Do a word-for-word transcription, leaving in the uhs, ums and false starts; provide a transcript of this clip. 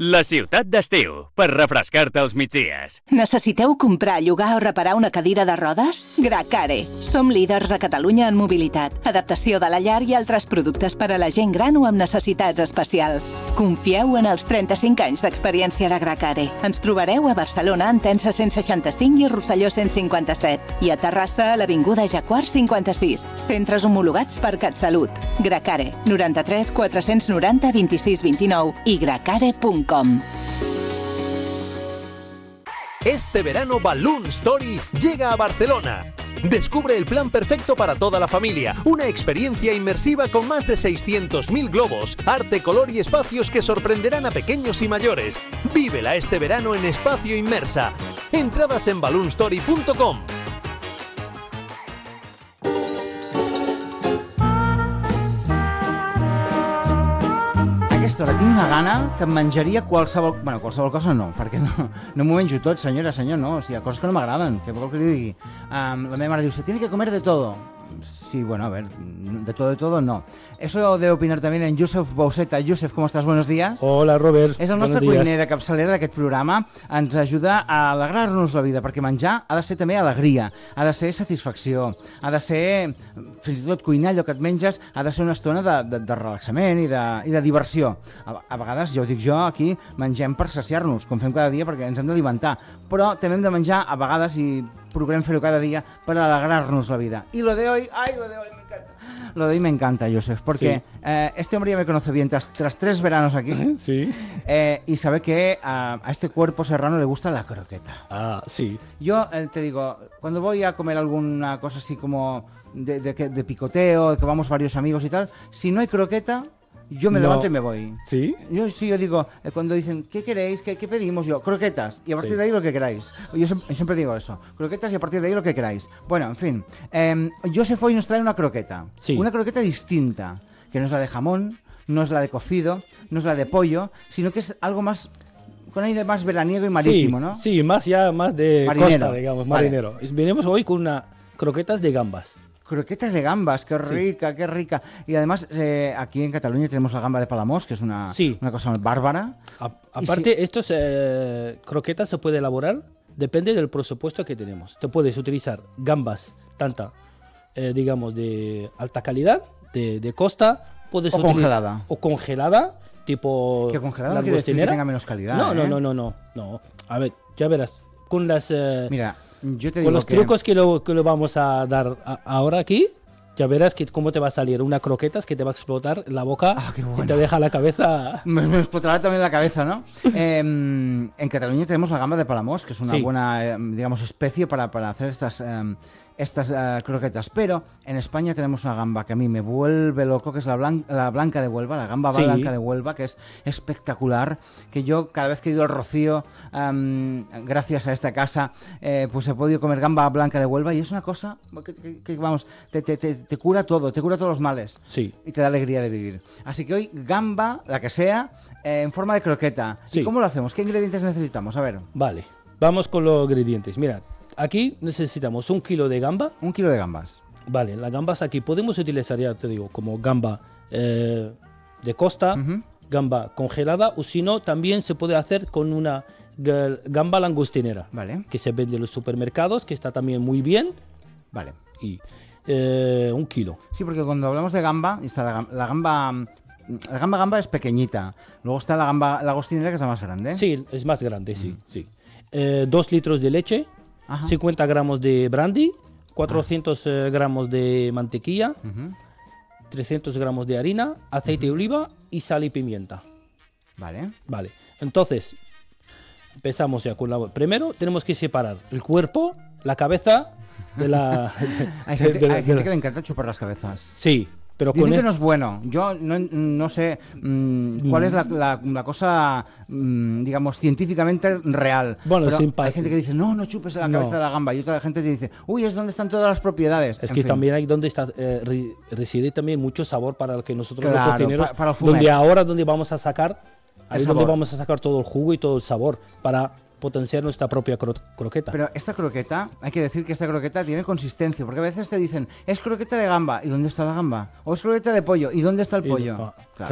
La ciutat d'estiu, per refrescar-te els migdies. Necessiteu comprar, llogar o reparar una cadira de rodes? Gracare. Som líders a Catalunya en mobilitat, adaptació de la llar i altres productes per a la gent gran o amb necessitats especials. Confieu en els trenta-cinc anys d'experiència de Gracare. Ens trobareu a Barcelona, en Tensa cent seixanta-cinc i Rosselló cent cinquanta-set. I a Terrassa, a l'Avinguda Jacquard cinquanta-sis. Centres homologats per CatSalut. Gracare. noranta-tres quatre-cents noranta vint-i-sis vint-i-nou i gracare punt com. Este verano Balloon Story llega a Barcelona. Descubre el plan perfecto para toda la familia. Una experiencia inmersiva con más de seiscientos mil globos, arte, color y espacios que sorprenderán a pequeños y mayores. Vívela este verano en Espacio Inmersa. Entradas en balloon story punto com. Aquesta hora tinc una gana que em menjaria qualsevol... Bueno, qualsevol cosa no, perquè no, no m'ho menjo tot, senyora, senyor, no. O sigui, hi ha coses que no m'agraden, què vol que li digui? Um, la meva mare diu, se tiene que comer de todo. Sí, bueno, a ver, de todo, de todo, no. Eso debe opinar también en Josep Bouseta. Josep, ¿cómo estás? Buenos días. Hola, Robert. És el nostre cuiner de capçalera d'aquest programa. Ens ajuda a alegrar-nos la vida, perquè menjar ha de ser també alegria, ha de ser satisfacció, ha de ser, fins i tot cuinar allò que et menges, ha de ser una estona de, de, de relaxament i de, i de diversió. A, a vegades, ja ho dic jo, aquí mengem per saciar-nos, com fem cada dia, perquè ens hem d'alimentar, però també hem de menjar a vegades i procurem fer-ho cada dia per alegrar-nos la vida. I lo de hoy, ay, lo de hoy me encanta. Lo de hoy me encanta, Josep, porque sí. eh, este hombre ya me conoce bien tras, tras tres veranos aquí. Sí. Eh, y sabe que a, a este cuerpo serrano le gusta la croqueta. Ah, sí. Yo eh, te digo, cuando voy a comer alguna cosa así como de, de, de, de picoteo, que vamos varios amigos y tal, si no hay croqueta, yo me no. levanto y me voy. ¿Sí? Yo sí, yo digo, eh, cuando dicen, ¿qué queréis? ¿Qué, qué pedimos? Yo, croquetas. Y a partir sí. de ahí lo que queráis. Yo siempre, siempre digo eso, croquetas y a partir de ahí lo que queráis. Bueno, en fin. Eh, Josep hoy nos trae una croqueta. Sí. Una croqueta distinta, que no es la de jamón, no es la de cocido, no es la de pollo, sino que es algo más... con aire más veraniego y marítimo, sí, ¿no? Sí, más ya más de marinero. Costa, digamos, marinero. Vale. Venimos hoy con una croquetas de gambas. Croquetas de gambas, qué rica, sí. qué rica. Y además, eh, aquí en Cataluña tenemos la gamba de Palamós, que es una, sí. una cosa bárbara. A, aparte, si... estos eh, croquetas se puede elaborar, depende del presupuesto que tenemos. Te puedes utilizar gambas, tanta, eh, digamos, de alta calidad, de, de costa. Puedes o utilizar, congelada. O congelada, tipo... Que congelada no quiere decir que tenga menos calidad. No, ¿eh? no, no, no, no, no. A ver, ya verás. Con las... Eh, Mira... Yo te Con digo los que... trucos que lo, que lo vamos a dar a, ahora aquí, ya verás que cómo te va a salir una croquetas que te va a explotar la boca ah, qué bueno. y te deja la cabeza... Me, me explotará también la cabeza, ¿no? eh, en Cataluña tenemos la gamba de Palamós, que es una sí. buena, eh, digamos, especie para, para hacer estas... Eh, estas uh, croquetas, pero en España tenemos una gamba que a mí me vuelve loco, que es la, blan la blanca de Huelva, la gamba sí. blanca de Huelva, que es espectacular, que yo cada vez que he ido al Rocío, um, gracias a esta casa, eh, pues he podido comer gamba blanca de Huelva y es una cosa que, que, que vamos, te, te, te, te cura todo, te cura todos los males sí. y te da alegría de vivir. Así que hoy gamba, la que sea, eh, en forma de croqueta. Sí. ¿Y cómo lo hacemos? ¿Qué ingredientes necesitamos? A ver. Vale, vamos con los ingredientes. Mira, aquí necesitamos un kilo de gamba. Un kilo de gambas. Vale, las gambas aquí podemos utilizar, ya te digo, como gamba eh, de costa, uh-huh. gamba congelada, o si no, también se puede hacer con una gamba langostinera, vale. que se vende en los supermercados, que está también muy bien. Vale. Y eh, un kilo. Sí, porque cuando hablamos de gamba, está la, la gamba... La gamba gamba es pequeñita. Luego está la gamba langostinera, que es la más grande. Sí, es más grande, uh-huh. sí. sí. Eh, dos litros de leche. Ajá. cincuenta gramos de brandy, cuatrocientos ah. gramos de mantequilla, uh-huh. trescientos gramos de harina, aceite uh-huh. de oliva y sal y pimienta. Vale. Vale. Entonces, empezamos ya con la... Primero tenemos que separar el cuerpo, la cabeza de la... hay gente, de la, hay gente la... que le encanta chupar las cabezas. Sí. Pero Dicen con que es... no es bueno. Yo no, no sé mmm, cuál es la, la, la cosa, mmm, digamos, científicamente real. Bueno, pero sin hay gente que dice, no, no chupes la no. cabeza de la gamba. Y otra gente te dice, uy, es donde están todas las propiedades. Es en que fin. también hay donde está, eh, re, reside también mucho sabor para el que nosotros claro, los cocineros, para, para el donde ahora donde vamos a sacar, ahí es donde vamos a sacar todo el jugo y todo el sabor para potenciar nuestra propia cro croqueta. Pero esta croqueta, hay que decir que esta croqueta tiene consistencia, porque a veces te dicen, es croqueta de gamba, ¿y dónde está la gamba? O es croqueta de pollo, ¿y dónde está el pollo? Y, ah, claro.